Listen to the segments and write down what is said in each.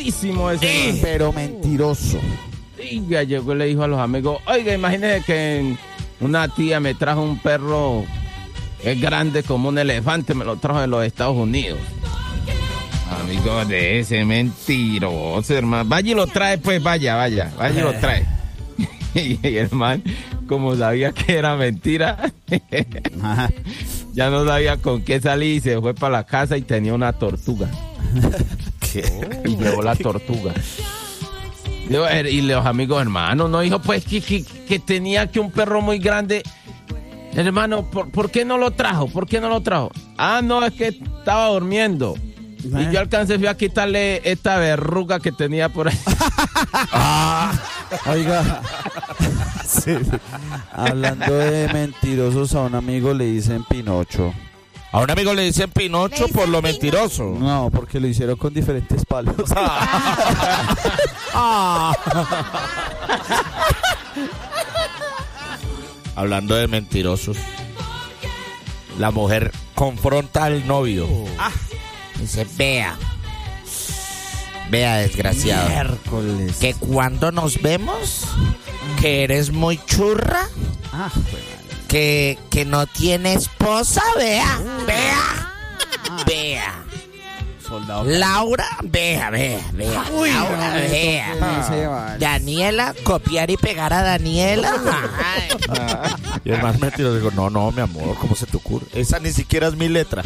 ese. Pero mentiroso. Y ya llegó y le dijo a los amigos, oiga, imagínese que una tía me trajo un perro, es grande como un elefante, me lo trajo de los Estados Unidos. Amigo de ese mentiroso, hermano. Vaya y lo trae, pues, vaya y lo trae. Y el man, como sabía que era mentira, ya no sabía con qué salir y se fue para la casa y tenía una tortuga. ¿Qué? Y llevó la tortuga. Y los amigos, hermano, no dijo pues que tenía que un perro muy grande. Hermano, ¿por qué no lo trajo? ¿Por qué no lo trajo? Ah, no, es que estaba durmiendo. Y yo alcancé a quitarle esta verruga que tenía por ahí. Oiga, sí. Hablando de mentirosos, a un amigo le dicen Pinocho. A un amigo le dicen Pinocho por lo mentiroso. No, porque lo hicieron con diferentes palos. Hablando de mentirosos, la mujer confronta al novio. Dice, vea, desgraciado, Miércoles. que cuando nos vemos, que eres muy churra, que no tiene esposa, vea. Soldado. Laura, vea. Laura, vea. Daniela, copiar y pegar a Daniela. Y el más mentiroso digo, no, mi amor, ¿cómo se te ocurre? Esa ni siquiera es mi letra.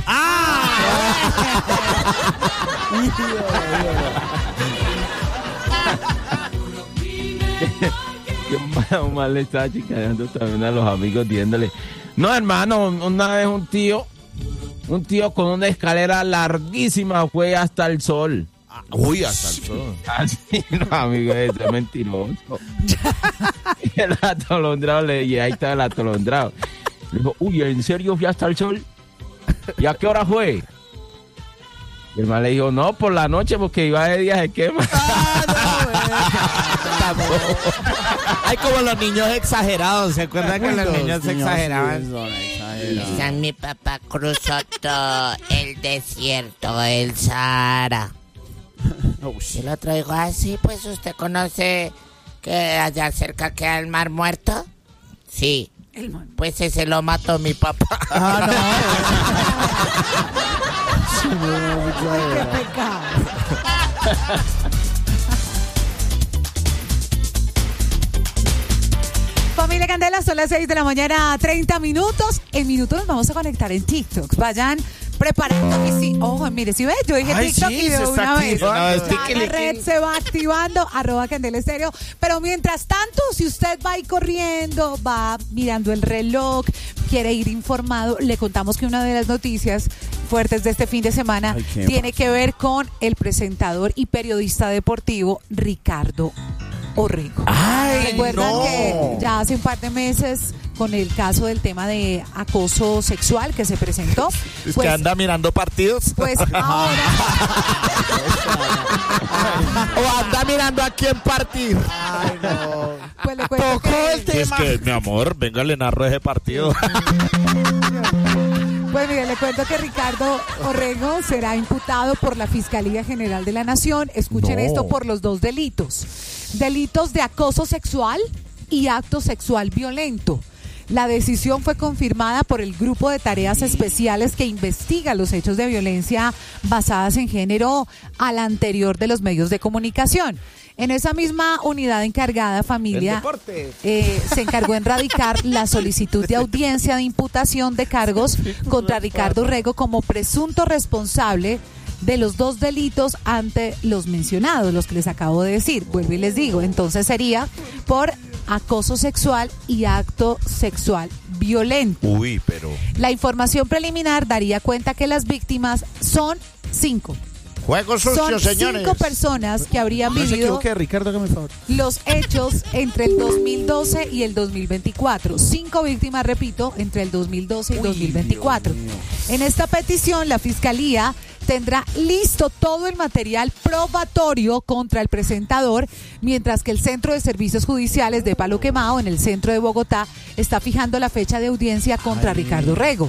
Qué mal le estaba chicaneando también a los amigos diciéndole, no, hermano, una vez un tío con una escalera larguísima fue hasta el sol. Uy, hasta el sol. Así, no, amigo, ese es mentiroso. Y el atolondrado y ahí estaba el atolondrado. Le dijo, uy, ¿en serio fui hasta el sol? ¿Y a qué hora fue? Y el man le dijo, no, por la noche, porque iba de día se quema. Ay, como los niños exagerados. ¿Se acuerdan que los niños se exageraban? Mi papá cruzó todo el desierto, el Sahara. Y el otro dijo, sí, pues usted conoce que allá cerca queda el Mar Muerto. Sí, pues ese lo mató mi papá. Qué pecado. Familia Candela, son las 6 de la mañana, 30 minutos. En minutos nos vamos a conectar en TikTok. Vayan preparando. Y sí, ojo, mire, si ves, yo dije TikTok y de una vez. La red se va activando, @Candela Estéreo. Pero mientras tanto, si usted va ahí corriendo, va mirando el reloj, quiere ir informado, le contamos que una de las noticias fuertes de este fin de semana tiene que ver con el presentador y periodista deportivo Ricardo Orrego. Recuerdan que ya hace un par de meses, con el caso del tema de acoso sexual que se presentó, ¿Es que anda mirando partidos? Pues ahora o anda mirando a quién partir. pues le cuento Es que, mi amor, venga, le narro ese partido. Pues mire, le cuento que Ricardo Orrego será imputado por la Fiscalía General de la Nación. Escuchen esto, por los dos delitos. Delitos de acoso sexual y acto sexual violento. La decisión fue confirmada por el Grupo de Tareas Especiales que investiga los hechos de violencia basadas en género al anterior de los medios de comunicación. En esa misma unidad encargada, familia, se encargó en radicar la solicitud de audiencia de imputación de cargos contra Ricardo Orrego como presunto responsable de los dos delitos ante los mencionados, los que les acabo de decir. Vuelvo y les digo, entonces sería por acoso sexual y acto sexual violento. Uy, pero... La información preliminar daría cuenta que las víctimas son 5. Juego sucio, Son señores. 5 personas que habrían vivido Ricardo, hágame el favor. los hechos entre el 2012 y el 2024. 5 víctimas, repito, entre el 2012 y 2024. En esta petición, la Fiscalía tendrá listo todo el material probatorio contra el presentador, mientras que el Centro de Servicios Judiciales de Palo Quemado, en el centro de Bogotá, está fijando la fecha de audiencia contra Ricardo Rego.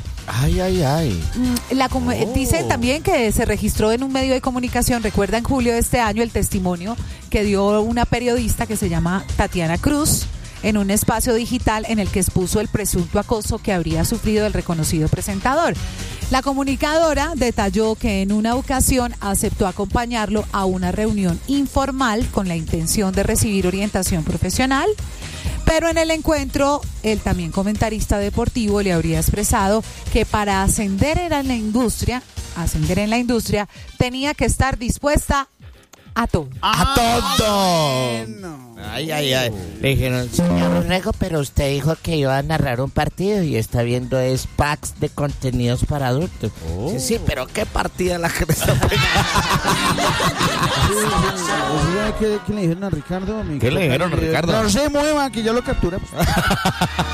Dicen también que se registró en un medio de comunicación, recuerda en julio de este año, el testimonio que dio una periodista que se llama Tatiana Cruz en un espacio digital en el que expuso el presunto acoso que habría sufrido el reconocido presentador. La comunicadora detalló que en una ocasión aceptó acompañarlo a una reunión informal con la intención de recibir orientación profesional, pero en el encuentro, el también comentarista deportivo le habría expresado que para ascender en la industria, tenía que estar dispuesta a todo. ¡A todo! Bueno. Le dijeron, señor Rego, pero usted dijo que iba a narrar un partido y está viendo packs de contenidos para adultos. Sí, pero ¿qué partida la que me está ¿Qué le dijeron a Ricardo? ¿Qué le dijeron a Ricardo? No se mueva, que yo lo captura.